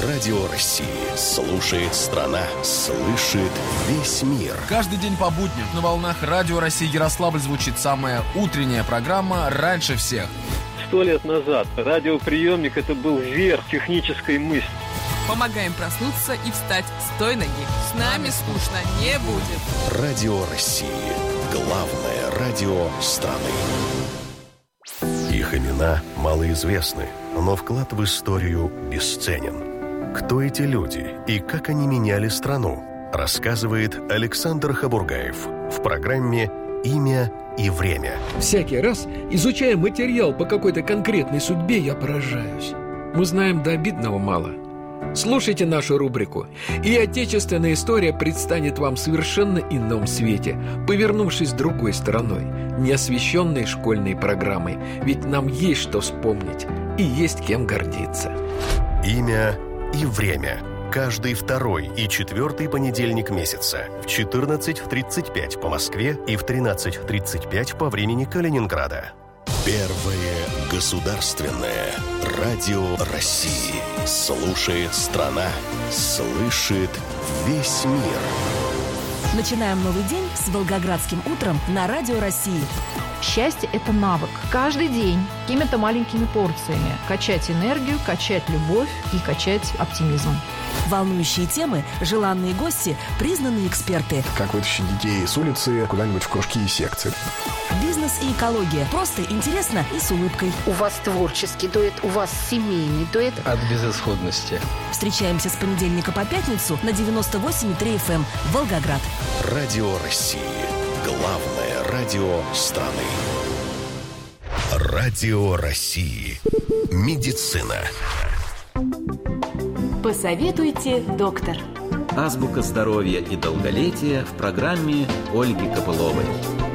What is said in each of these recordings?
Радио России. Слушает страна. Слышит весь мир. Каждый день по будням на волнах Радио России Ярославль звучит самая утренняя программа «Раньше всех». 100 лет назад радиоприемник – это был верх технической мысли. Помогаем проснуться и встать с той ноги. С нами скучно не будет. Радио России. Главное радио страны. Их имена малоизвестны, но вклад в историю бесценен. Кто эти люди и как они меняли страну, рассказывает Александр Хабургаев в программе «Имя и время». Всякий раз, изучая материал по какой-то конкретной судьбе, я поражаюсь. Мы знаем до обидного мало. Слушайте нашу рубрику, и отечественная история предстанет вам в совершенно ином свете, повернувшись другой стороной, не освещенной школьной программой. Ведь нам есть что вспомнить и есть кем гордиться. Имя и время. Каждый второй и четвертый понедельник месяца в 14:35 по Москве и в 13:35 по времени Калининграда. Первое государственное радио России. Слушает страна, слышит весь мир. Начинаем новый день с Волгоградским утром на Радио России. Счастье – это навык. Каждый день какими-то маленькими порциями качать энергию, качать любовь и качать оптимизм. Волнующие темы, желанные гости, признанные эксперты. Как вытащить детей с улицы куда-нибудь в кружки и секции. Бизнес и экология. Просто интересно и с улыбкой. У вас творческий дуэт, у вас семейный дуэт. От безысходности. Встречаемся с понедельника по пятницу на 98,3 FM Волгоград. Радио России. Главное радио страны. Радио России. Медицина. Посоветуйте, доктор. Азбука здоровья и долголетия в программе Ольги Копыловой.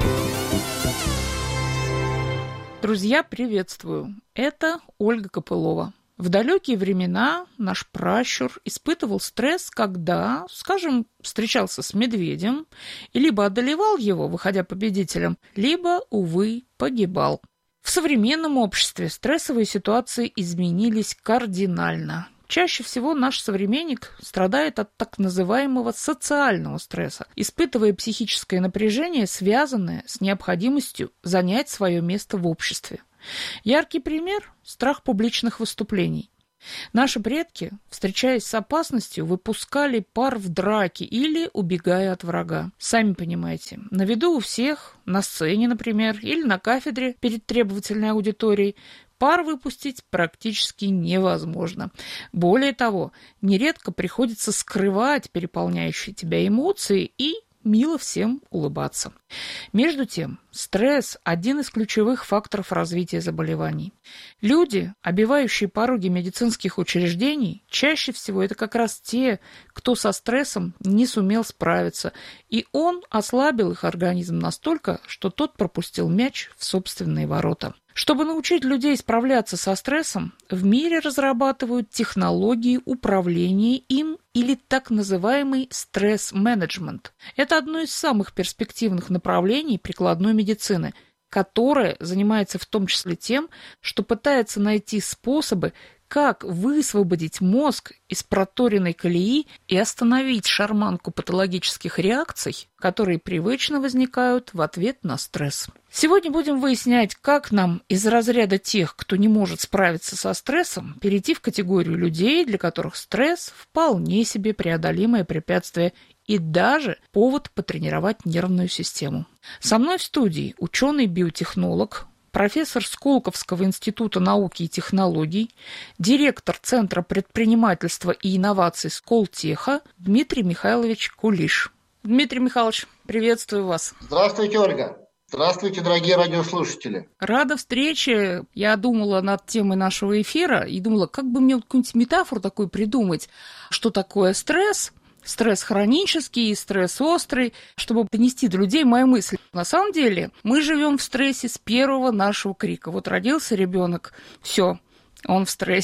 Друзья, приветствую. Это Ольга Копылова. В далекие времена наш пращур испытывал стресс, когда, скажем, встречался с медведем и либо одолевал его, выходя победителем, либо, увы, погибал. В современном обществе стрессовые ситуации изменились кардинально. Чаще всего наш современник страдает от так называемого социального стресса, испытывая психическое напряжение, связанное с необходимостью занять свое место в обществе. Яркий пример – страх публичных выступлений. Наши предки, встречаясь с опасностью, выпускали пар в драке или убегая от врага. Сами понимаете, на виду у всех, на сцене, например, или на кафедре перед требовательной аудиторией, пар выпустить практически невозможно. Более того, нередко приходится скрывать переполняющие тебя эмоции и мило всем улыбаться. Между тем, стресс – один из ключевых факторов развития заболеваний. Люди, обивающие пороги медицинских учреждений, чаще всего это как раз те, кто со стрессом не сумел справиться, и он ослабил их организм настолько, что тот пропустил мяч в собственные ворота. Чтобы научить людей справляться со стрессом, в мире разрабатывают технологии управления им или так называемый стресс-менеджмент. Это одно из самых перспективных направлений прикладной медицины, которое занимается в том числе тем, что пытается найти способы, как высвободить мозг из проторенной колеи и остановить шарманку патологических реакций, которые привычно возникают в ответ на стресс. Сегодня будем выяснять, как нам из разряда тех, кто не может справиться со стрессом, перейти в категорию людей, для которых стресс вполне себе преодолимое препятствие и даже повод потренировать нервную систему. Со мной в студии ученый-биотехнолог, профессор Сколковского института науки и технологий, директор Центра предпринимательства и инноваций Сколтеха Дмитрий Михайлович Кулиш. Дмитрий Михайлович, приветствую вас. Здравствуйте, Ольга. Здравствуйте, дорогие радиослушатели. Рада встрече. Я думала над темой нашего эфира и думала, как бы мне какую-нибудь метафору такую придумать, что такое стресс. Стресс хронический, стресс острый, чтобы донести до людей мои мысли. На самом деле мы живем в стрессе с первого нашего крика. Вот родился ребенок, все, он в стрессе.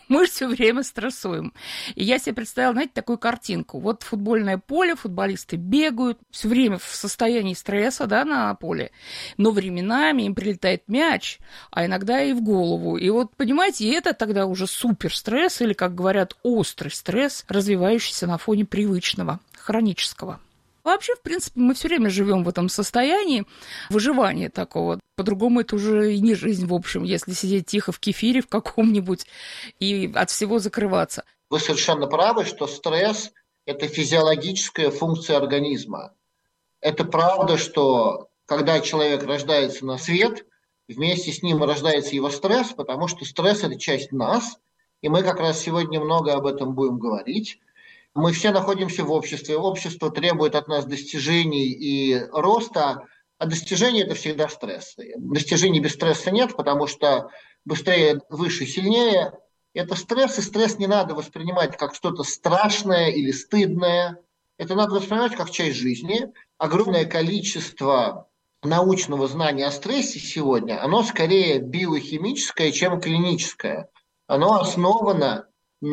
мы все время стрессуем. И я себе представила, знаете, такую картинку. Вот футбольное поле, футболисты бегают, все время в состоянии стресса, да, на поле, но временами им прилетает мяч, а иногда и в голову. И вот, понимаете, это тогда уже суперстресс, или, как говорят, острый стресс, развивающийся на фоне привычного, хронического. Вообще, в принципе, мы все время живем в этом состоянии выживания такого. По-другому это уже и не жизнь, в общем, если сидеть тихо в кефире в каком-нибудь и от всего закрываться. Вы совершенно правы, что стресс – это физиологическая функция организма. Это правда, что когда человек рождается на свет, вместе с ним рождается его стресс, потому что стресс – это часть нас, и мы как раз сегодня много об этом будем говорить. Мы все находимся в обществе. Общество требует от нас достижений и роста, а достижения – это всегда стресс. Достижений без стресса нет, потому что быстрее, выше, сильнее – это стресс, и стресс не надо воспринимать как что-то страшное или стыдное. Это надо воспринимать как часть жизни. Огромное количество научного знания о стрессе сегодня, оно скорее биохимическое, чем клиническое. Оно основано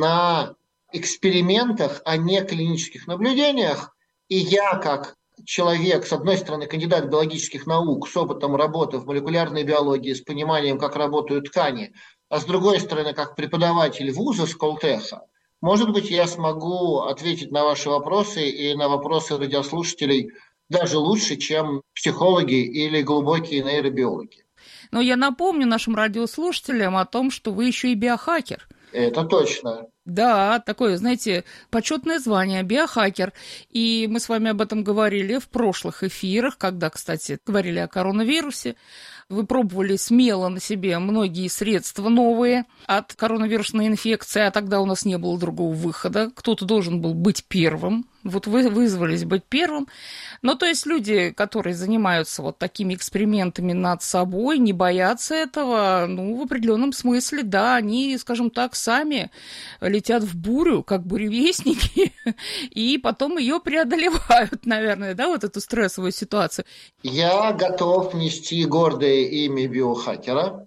на экспериментах, а не клинических наблюдениях. И я, как человек, с одной стороны, кандидат биологических наук, с опытом работы в молекулярной биологии, с пониманием, как работают ткани, а с другой стороны, как преподаватель вуза Сколтеха, может быть, я смогу ответить на ваши вопросы и на вопросы радиослушателей даже лучше, чем психологи или глубокие нейробиологи. Но я напомню нашим радиослушателям о том, что вы еще и биохакер. Это точно. Да, такое, знаете, почетное звание, биохакер. И мы с вами об этом говорили в прошлых эфирах, когда, кстати, говорили о коронавирусе. Вы пробовали смело на себе многие средства новые от коронавирусной инфекции, а тогда у нас не было другого выхода. Кто-то должен был быть первым. Вот вы вызвались быть первым. Но то есть люди, которые занимаются вот такими экспериментами над собой, не боятся этого, ну, в определенном смысле, да, они, скажем так, сами летят в бурю, как буревестники, и потом ее преодолевают, наверное, да, вот эту стрессовую ситуацию. Я готов нести гордое имя биохакера.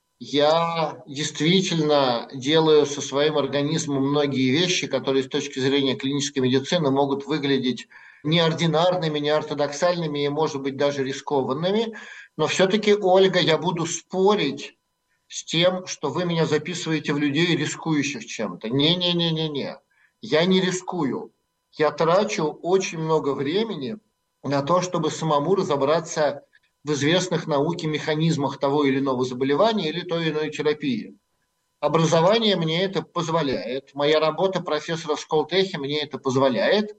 Я действительно делаю со своим организмом многие вещи, которые с точки зрения клинической медицины могут выглядеть неординарными, неортодоксальными и, может быть, даже рискованными. Но все-таки, Ольга, я буду спорить с тем, что вы меня записываете в людей, рискующих чем-то. Не-не-не-не-не. Я не рискую. Я трачу очень много времени на то, чтобы самому разобраться в известных науке механизмах того или иного заболевания или той или иной терапии. Образование мне это позволяет. Моя работа профессора в Сколтехе мне это позволяет.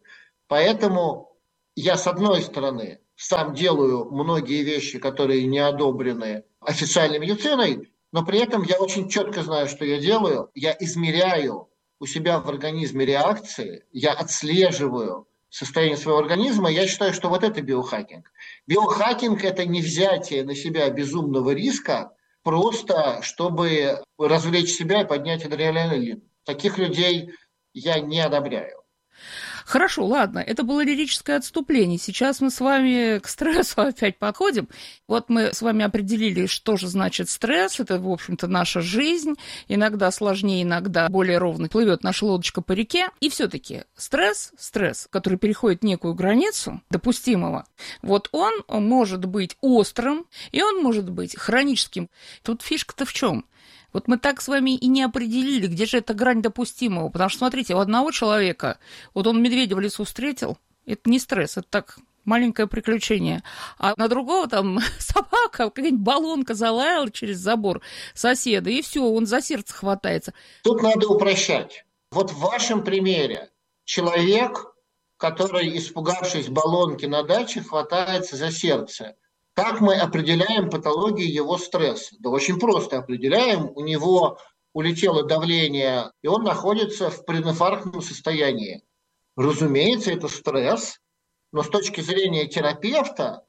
Поэтому я, с одной стороны, сам делаю многие вещи, которые не одобрены официальной медициной, но при этом я очень четко знаю, что я делаю. Я измеряю у себя в организме реакции, я отслеживаю состояние своего организма. Я считаю, что вот это биохакинг. Биохакинг – это не взятие на себя безумного риска, просто чтобы развлечь себя и поднять адреналин. Таких людей я не одобряю. Хорошо, ладно, это было лирическое отступление. Сейчас мы с вами к стрессу опять подходим. Вот мы с вами определили, что же значит стресс. Это, в общем-то, наша жизнь. Иногда сложнее, иногда более ровно плывет наша лодочка по реке. И все-таки стресс, который переходит некую границу допустимого, вот он может быть острым, и он может быть хроническим. Тут фишка-то в чем? Вот мы так с вами и не определили, где же эта грань допустимого. Потому что, смотрите, у одного человека, вот он медведя в лесу встретил, это не стресс, это так, маленькое приключение. А на другого там собака, какая-нибудь баллонка залаяла через забор соседа, и все, он за сердце хватается. Тут надо упрощать. Вот в вашем примере человек, который, испугавшись баллонки на даче, хватается за сердце. Как мы определяем патологию его стресса? Да очень просто определяем. У него улетело давление, и он находится в прединфарктном состоянии. Разумеется, это стресс, но с точки зрения терапевта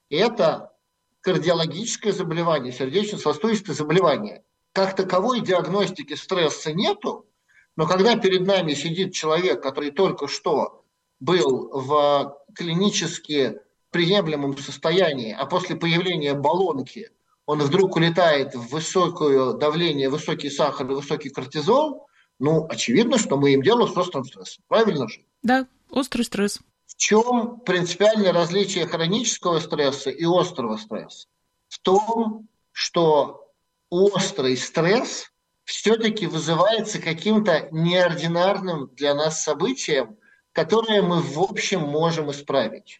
это кардиологическое заболевание, сердечно-сосудистое заболевание. Как таковой диагностики стресса нету, но когда перед нами сидит человек, который только что был в клинически приемлемом состоянии, а после появления баллонки он вдруг улетает в высокое давление, высокий сахар и высокий кортизол, очевидно, что мы имеем дело с острым стрессом. Правильно же? Да, острый стресс. В чем принципиальное различие хронического стресса и острого стресса? В том, что острый стресс все-таки вызывается каким-то неординарным для нас событием, которое мы в общем можем исправить.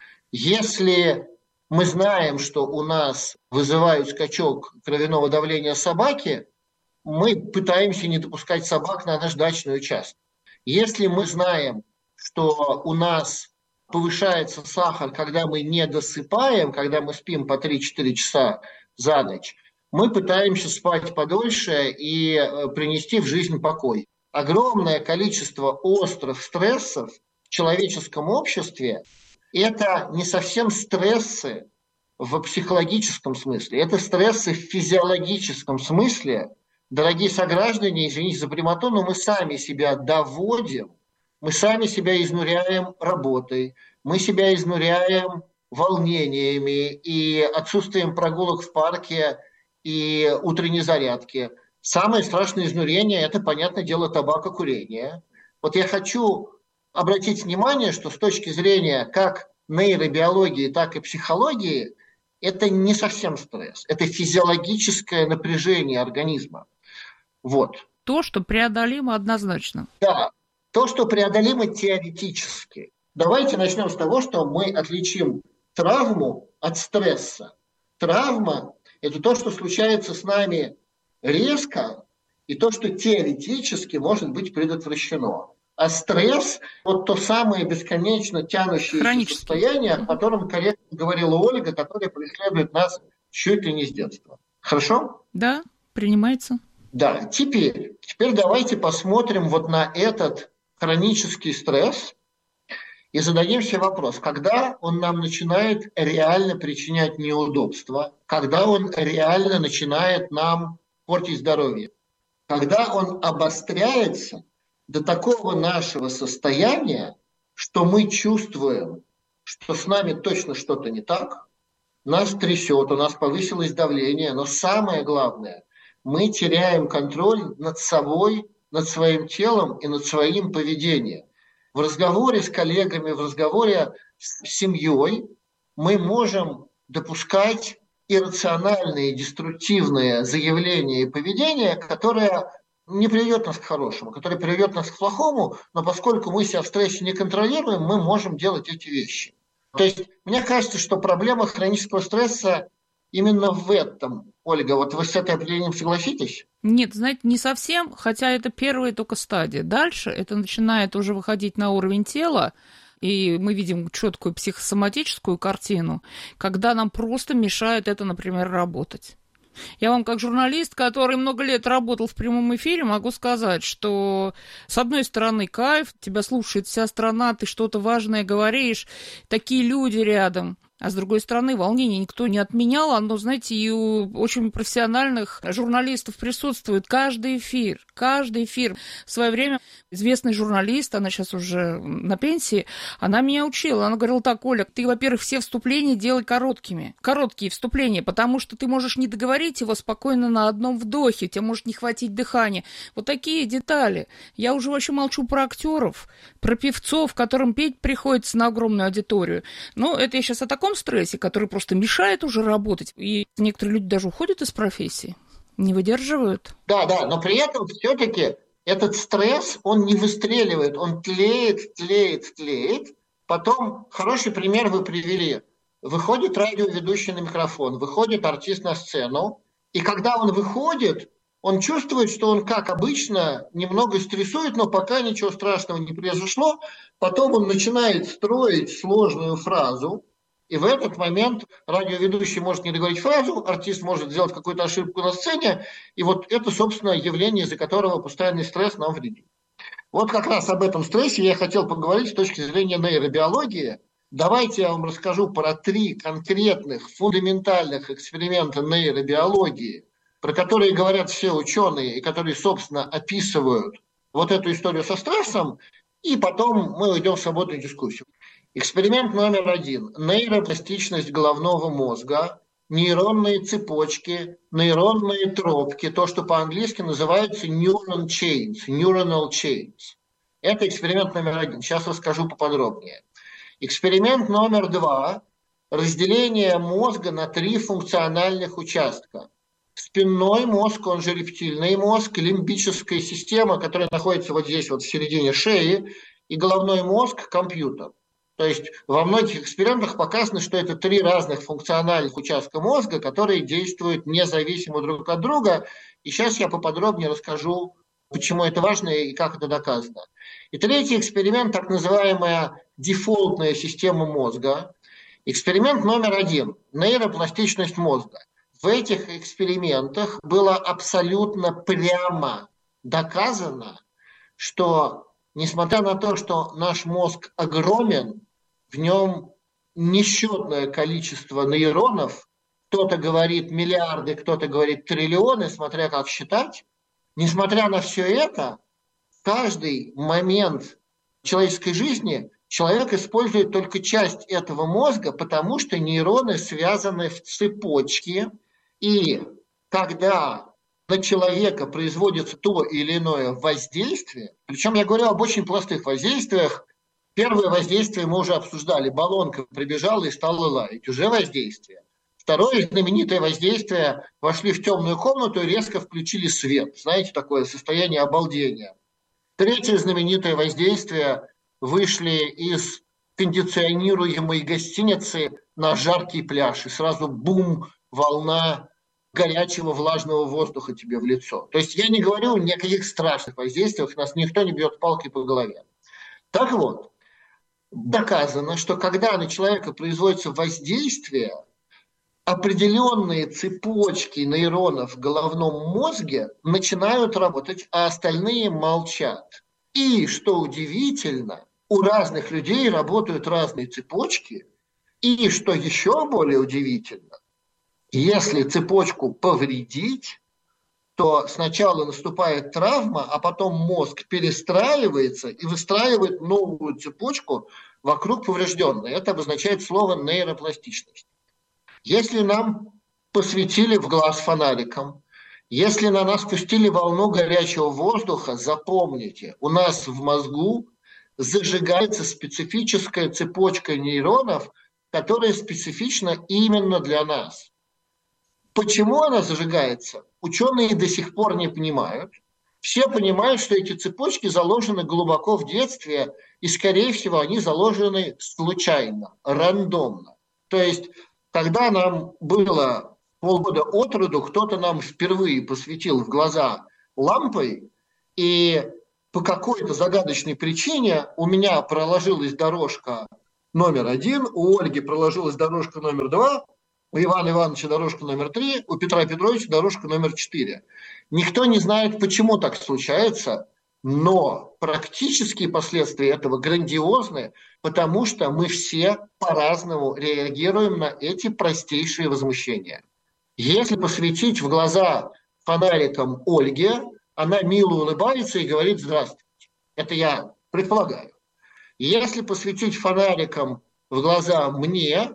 Если мы знаем, что у нас вызывают скачок кровяного давления собаки, мы пытаемся не допускать собак на наш дачный участок. Если мы знаем, что у нас повышается сахар, когда мы не досыпаем, когда мы спим по 3-4 часа за ночь, мы пытаемся спать подольше и принести в жизнь покой. Огромное количество острых стрессов в человеческом обществе – это не совсем стрессы в психологическом смысле, это стрессы в физиологическом смысле. Дорогие сограждане, извините за прямоту, но мы сами себя доводим, мы сами себя изнуряем работой, мы себя изнуряем волнениями и отсутствием прогулок в парке и утренней зарядки. Самое страшное изнурение – это, понятное дело, табакокурение. Вот я хочу обратить внимание, что с точки зрения как нейробиологии, так и психологии, это не совсем стресс, это физиологическое напряжение организма. Вот. То, что преодолимо однозначно. Да, то, что преодолимо теоретически. Давайте начнем с того, что мы отличим травму от стресса. Травма – это то, что случается с нами резко, и то, что теоретически может быть предотвращено. А стресс – вот то самое бесконечно тянущееся состояние, о котором корректно говорила Ольга, которое преследует нас чуть ли не с детства. Хорошо? Да, принимается. Да, теперь давайте посмотрим вот на этот хронический стресс и зададим себе вопрос, когда он нам начинает реально причинять неудобства, когда он реально начинает нам портить здоровье, когда он обостряется до такого нашего состояния, что мы чувствуем, что с нами точно что-то не так, нас трясет, у нас повысилось давление, но самое главное, мы теряем контроль над собой, над своим телом и над своим поведением. В разговоре с коллегами, в разговоре с семьей мы можем допускать иррациональные, деструктивные заявления и поведение, которое не приведет нас к хорошему, которое приведет нас к плохому, но поскольку мы себя в стрессе не контролируем, мы можем делать эти вещи. То есть мне кажется, что проблема хронического стресса именно в этом. Ольга, вот вы с этой определением согласитесь? Нет, знаете, не совсем, хотя это первая только стадия. Дальше это начинает уже выходить на уровень тела, и мы видим четкую психосоматическую картину, когда нам просто мешает это, например, работать. Я вам, как журналист, который много лет работал в прямом эфире, могу сказать, что с одной стороны кайф, тебя слушает вся страна, ты что-то важное говоришь, такие люди рядом. А с другой стороны, волнение никто не отменял, оно, знаете, и у очень профессиональных журналистов присутствует каждый эфир. В свое время известный журналист, она сейчас уже на пенсии, она меня учила. Она говорила так: Оля, ты, во-первых, все вступления делай короткими. Короткие вступления, потому что ты можешь не договорить его спокойно на одном вдохе, тебе может не хватить дыхания. Вот такие детали. Я уже вообще молчу про актеров, про певцов, которым петь приходится на огромную аудиторию. Но это я сейчас о таком стрессе, который просто мешает уже работать. И некоторые люди даже уходят из профессии, не выдерживают. Да, но при этом все-таки этот стресс, он не выстреливает, он тлеет. Потом хороший пример вы привели. Выходит радиоведущий на микрофон, выходит артист на сцену, и когда он выходит, он чувствует, что он, как обычно, немного стрессует, но пока ничего страшного не произошло. Потом он начинает строить сложную фразу, и в этот момент радиоведущий может не договорить фразу, артист может сделать какую-то ошибку на сцене, и вот это, собственно, явление, из-за которого постоянный стресс нам вредит. Вот как раз об этом стрессе я хотел поговорить с точки зрения нейробиологии. Давайте я вам расскажу про 3 конкретных фундаментальных эксперимента нейробиологии, про которые говорят все ученые и которые, собственно, описывают вот эту историю со стрессом, и потом мы уйдем в свободную дискуссию. Эксперимент номер 1. Нейропластичность головного мозга нейронные цепочки, нейронные тропки, то, что по-английски называется neuronal chains. Это эксперимент номер 1. Сейчас расскажу поподробнее. Эксперимент номер 2. Разделение мозга на 3 функциональных участка. Спинной мозг, он же рептильный мозг, лимбическая система, которая находится вот здесь, вот в середине шеи, и головной мозг – компьютер. То есть во многих экспериментах показано, что это 3 разных функциональных участка мозга, которые действуют независимо друг от друга. И сейчас я поподробнее расскажу, почему это важно и как это доказано. И третий эксперимент, так называемая дефолтная система мозга. Эксперимент номер 1 – нейропластичность мозга. В этих экспериментах было абсолютно прямо доказано, что несмотря на то, что наш мозг огромен, в нем несчетное количество нейронов, кто-то говорит миллиарды, кто-то говорит триллионы, смотря как считать, несмотря на все это, в каждый момент человеческой жизни человек использует только часть этого мозга, потому что нейроны связаны в цепочки, и когда на человека производится то или иное воздействие, причем я говорю об очень простых воздействиях. Первое воздействие мы уже обсуждали. Баллонка прибежала и стала лаять. Уже воздействие. Второе знаменитое воздействие. Вошли в темную комнату и резко включили свет. Знаете, такое состояние обалдения. Третье знаменитое воздействие. Вышли из кондиционируемой гостиницы на жаркий пляж. И сразу бум, волна горячего влажного воздуха тебе в лицо. То есть я не говорю ни о каких страшных воздействиях. Нас никто не бьет палкой по голове. Так вот. Доказано, что когда на человека производится воздействие, определенные цепочки нейронов в головном мозге начинают работать, а остальные молчат. И, что удивительно, у разных людей работают разные цепочки. И, что еще более удивительно, если цепочку повредить, то сначала наступает травма, а потом мозг перестраивается и выстраивает новую цепочку вокруг поврежденной. Это обозначает слово нейропластичность. Если нам посветили в глаз фонариком, если на нас пустили волну горячего воздуха, запомните, у нас в мозгу зажигается специфическая цепочка нейронов, которая специфична именно для нас. Почему она зажигается? Ученые до сих пор не понимают. Все понимают, что эти цепочки заложены глубоко в детстве, и, скорее всего, они заложены случайно, рандомно. То есть, когда нам было полгода от роду, кто-то нам впервые посветил в глаза лампой, и по какой-то загадочной причине у меня проложилась дорожка номер 1, у Ольги проложилась дорожка номер 2, у Ивана Ивановича дорожка номер 3, у Петра Петровича дорожка номер 4. Никто не знает, почему так случается, но практические последствия этого грандиозны, потому что мы все по-разному реагируем на эти простейшие возмущения. Если посветить в глаза фонариком Ольге, она мило улыбается и говорит «здравствуйте». Это я предполагаю. Если посветить фонариком в глаза мне,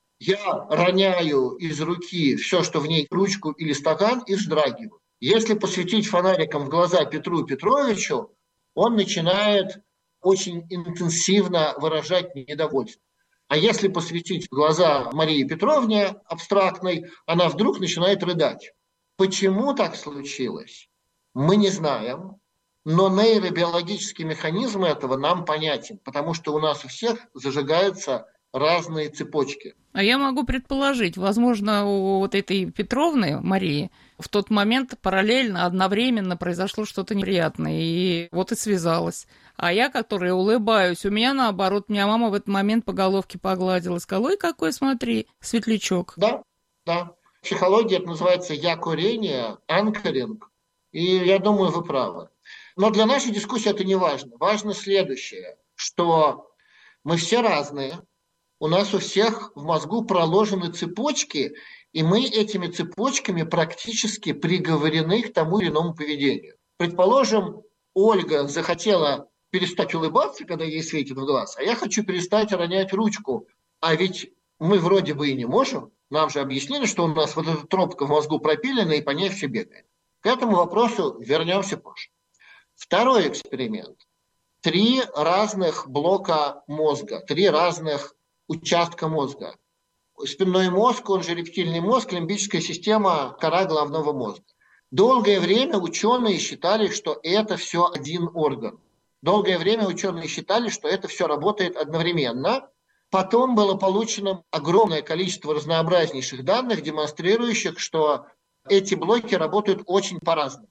я роняю из руки все, что в ней, ручку или стакан, и вздрагиваю. Если посветить фонариком в глаза Петру Петровичу, он начинает очень интенсивно выражать недовольство. А если посветить в глаза Марии Петровне, абстрактной, она вдруг начинает рыдать. Почему так случилось, мы не знаем, но нейробиологический механизм этого нам понятен, потому что у нас у всех зажигаются разные цепочки. А я могу предположить, возможно, у вот этой Петровны, Марии, в тот момент параллельно, одновременно произошло что-то неприятное, и вот и связалась. А я, которая улыбаюсь, у меня наоборот, меня мама в этот момент по головке погладила, сказала: ой, какой, смотри, светлячок. Да. В психологии это называется якорение, анкоринг, и я думаю, вы правы. Но для нашей дискуссии это не важно. Важно следующее, что мы все разные, у нас у всех в мозгу проложены цепочки, и мы этими цепочками практически приговорены к тому или иному поведению. Предположим, Ольга захотела перестать улыбаться, когда ей светит в глаз, а я хочу перестать ронять ручку. А ведь мы вроде бы и не можем. Нам же объяснили, что у нас вот эта тропка в мозгу пропилена, и по ней все бегает. К этому вопросу вернемся позже. Второй эксперимент. 3 разных блока мозга, 3 разных участка мозга. Спинной мозг, он же рептильный мозг, лимбическая система, кора головного мозга. Долгое время ученые считали, что это все один орган. Долгое время ученые считали, что это все работает одновременно. Потом было получено огромное количество разнообразнейших данных, демонстрирующих, что эти блоки работают очень по-разному.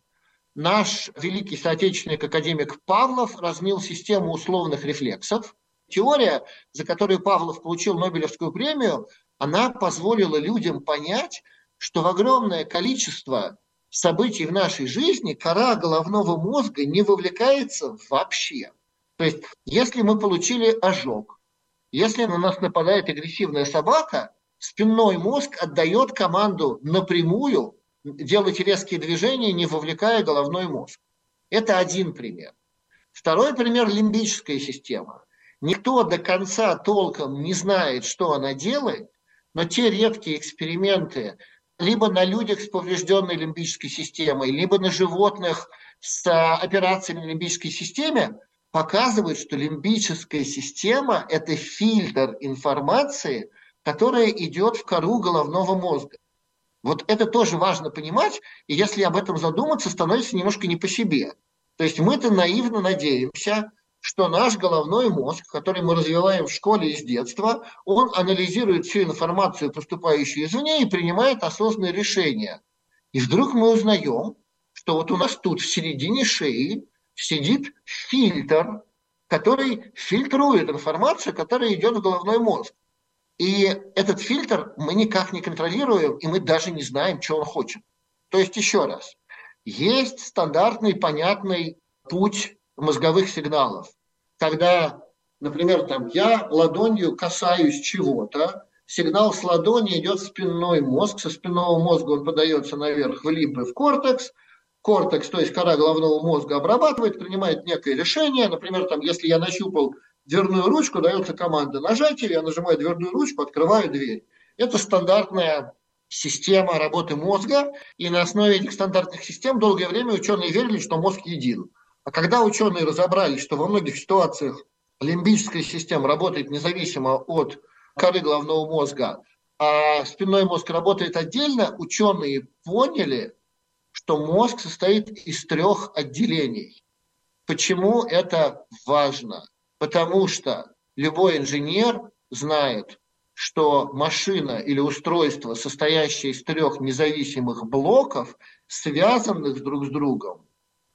Наш великий соотечественник академик Павлов развил систему условных рефлексов. Теория, за которую Павлов получил Нобелевскую премию, она позволила людям понять, что в огромное количество событий в нашей жизни кора головного мозга не вовлекается вообще. То есть, если мы получили ожог, если на нас нападает агрессивная собака, спинной мозг отдает команду напрямую делать резкие движения, не вовлекая головной мозг. Это один пример. Второй пример – лимбическая система. Никто до конца толком не знает, что она делает, но те редкие эксперименты либо на людях с поврежденной лимбической системой, либо на животных с операциями на лимбической системе показывают, что лимбическая система – это фильтр информации, которая идет в кору головного мозга. Вот это тоже важно понимать, и если об этом задуматься, становится немножко не по себе. То есть мы-то наивно надеемся, что наш головной мозг, который мы развиваем в школе и с детства, он анализирует всю информацию, поступающую извне, и принимает осознанные решения. И вдруг мы узнаем, что вот у нас тут в середине шеи сидит фильтр, который фильтрует информацию, которая идет в головной мозг. И этот фильтр мы никак не контролируем, и мы даже не знаем, что он хочет. То есть, еще раз, есть стандартный, понятный путь мозговых сигналов. Когда, например, я ладонью касаюсь чего-то, сигнал с ладони идет в спинной мозг, со спинного мозга он подается наверх в лимб и в кортекс. Кортекс, то есть кора головного мозга, обрабатывает, принимает некое решение. Например, если я нащупал дверную ручку, дается команда нажатия, я нажимаю дверную ручку, открываю дверь. Это стандартная система работы мозга, и на основе этих стандартных систем долгое время ученые верили, что мозг един. А когда ученые разобрались, что во многих ситуациях лимбическая система работает независимо от коры головного мозга, а спинной мозг работает отдельно, ученые поняли, что мозг состоит из 3 отделений. Почему это важно? Потому что любой инженер знает, что машина или устройство, состоящее из 3 независимых блоков, связанных друг с другом,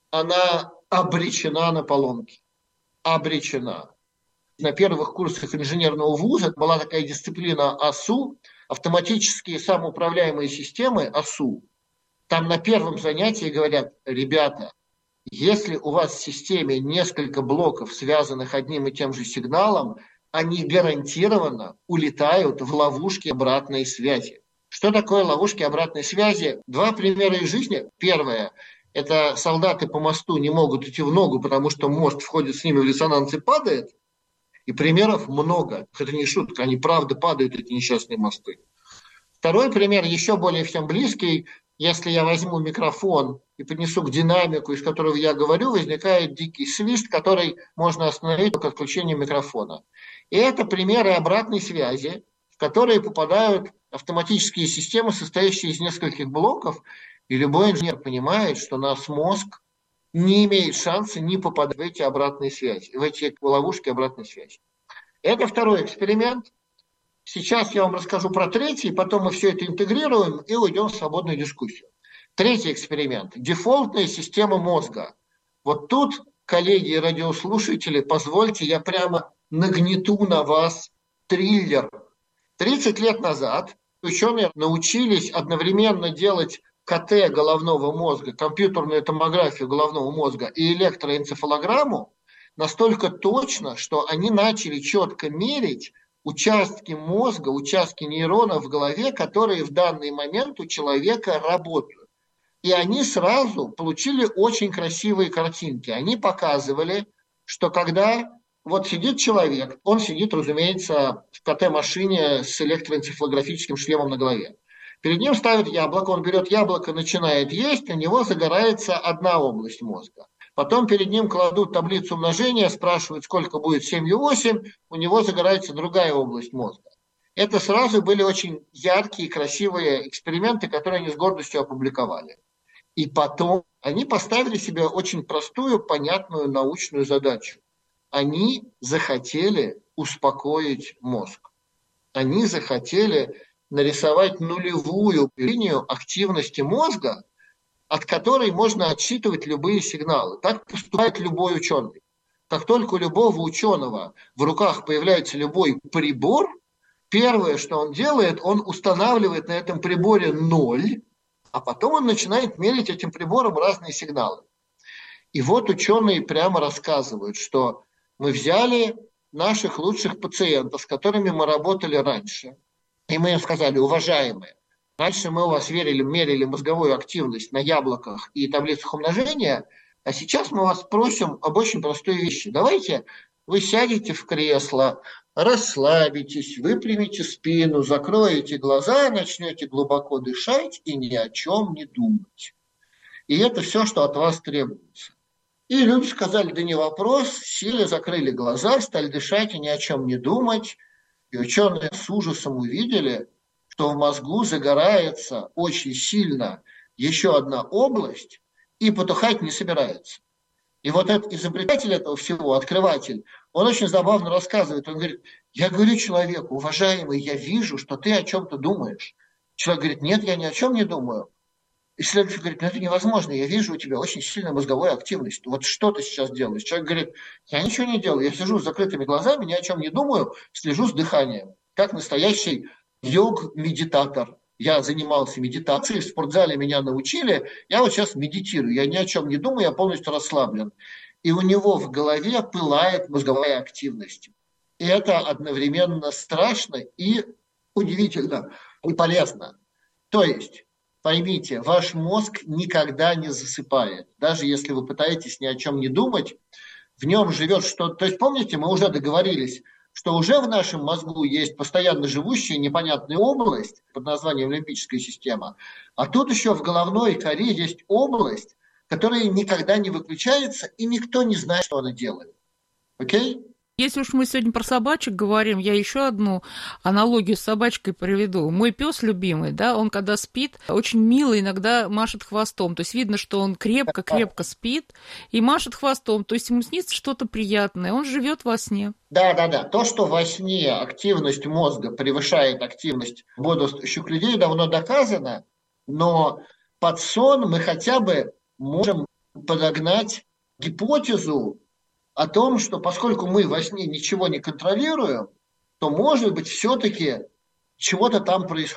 она обречена на поломки. Обречена. На первых курсах инженерного вуза была такая дисциплина АСУ, автоматические самоуправляемые системы АСУ. Там на первом занятии говорят: ребята, если у вас в системе несколько блоков, связанных одним и тем же сигналом, они гарантированно улетают в ловушки обратной связи. Что такое ловушки обратной связи? 2 примера из жизни. Первое. Это солдаты по мосту не могут идти в ногу, потому что мост входит с ними в резонанс и падает. И примеров много. Это не шутка, они правда падают, эти несчастные мосты. Второй пример, еще более всем близкий. Если я возьму микрофон и поднесу к динамику, из которого я говорю, возникает дикий свист, который можно остановить только отключением микрофона. И это примеры обратной связи, в которые попадают автоматические системы, состоящие из нескольких блоков. И любой инженер понимает, что наш мозг не имеет шанса не попадать в эти обратные связи, в эти ловушки обратной связи. Это второй эксперимент. Сейчас я вам расскажу про третий, потом мы все это интегрируем и уйдем в свободную дискуссию. Третий эксперимент. Дефолтная система мозга. Вот тут, коллеги и радиослушатели, позвольте, я прямо нагнету на вас триллер. 30 лет назад ученые научились одновременно делать КТ головного мозга, компьютерную томографию головного мозга и электроэнцефалограмму настолько точно, что они начали четко мерить участки мозга, участки нейронов в голове, которые в данный момент у человека работают. И они сразу получили очень красивые картинки. Они показывали, что когда вот сидит человек, он сидит, разумеется, в КТ-машине с электроэнцефалографическим шлемом на голове. Перед ним ставят яблоко, он берет яблоко, начинает есть, у него загорается одна область мозга. Потом перед ним кладут таблицу умножения, спрашивают, сколько будет 7 и 8, у него загорается другая область мозга. Это сразу были очень яркие, красивые эксперименты, которые они с гордостью опубликовали. И потом они поставили себе очень простую, понятную научную задачу. Они захотели успокоить мозг. Они захотели нарисовать нулевую линию активности мозга, от которой можно отсчитывать любые сигналы. Так поступает любой ученый. Как только у любого ученого в руках появляется любой прибор, первое, что он делает, он устанавливает на этом приборе 0, а потом он начинает мерить этим прибором разные сигналы. И вот ученые прямо рассказывают, что мы взяли наших лучших пациентов, с которыми мы работали раньше, и мы им сказали: уважаемые, раньше мы у вас мерили мозговую активность на яблоках и таблицах умножения, а сейчас мы вас просим об очень простой вещи. Давайте вы сядете в кресло, расслабитесь, выпрямите спину, закроете глаза, начнете глубоко дышать и ни о чем не думать. И это все, что от вас требуется. И люди сказали: да не вопрос, сели, закрыли глаза, стали дышать и ни о чем не думать. И ученые с ужасом увидели, что в мозгу загорается очень сильно еще одна область и потухать не собирается. И вот этот изобретатель этого всего, открыватель, он очень забавно рассказывает. Он говорит: я говорю человеку: уважаемый, я вижу, что ты о чем-то думаешь. Человек говорит: нет, я ни о чем не думаю. И следующий говорит: ну это невозможно, я вижу у тебя очень сильная мозговая активность. Вот что ты сейчас делаешь? Человек говорит: я ничего не делаю, я сижу с закрытыми глазами, ни о чем не думаю, слежу с дыханием. Как настоящий йог-медитатор. Я занимался медитацией, в спортзале меня научили, я вот сейчас медитирую, я ни о чем не думаю, я полностью расслаблен. И у него в голове пылает мозговая активность. И это одновременно страшно и удивительно, и полезно. То есть, поймите, ваш мозг никогда не засыпает. Даже если вы пытаетесь ни о чем не думать, в нем живет что-то. То есть, помните, мы уже договорились, что уже в нашем мозгу есть постоянно живущая непонятная область под названием лимбическая система, а тут еще в головной коре есть область, которая никогда не выключается, и никто не знает, что она делает. Окей? Если уж мы сегодня про собачек говорим, я еще одну аналогию с собачкой приведу. Мой пес любимый, да, он когда спит, очень мило иногда машет хвостом. То есть видно, что он крепко-крепко спит и машет хвостом. То есть ему снится что-то приятное. Он живет во сне. Да. То, что во сне активность мозга превышает активность бодрствующих людей, давно доказано. Но под сон мы хотя бы можем подогнать гипотезу о том, что поскольку мы во сне ничего не контролируем, то, может быть, все-таки чего-то там происходит.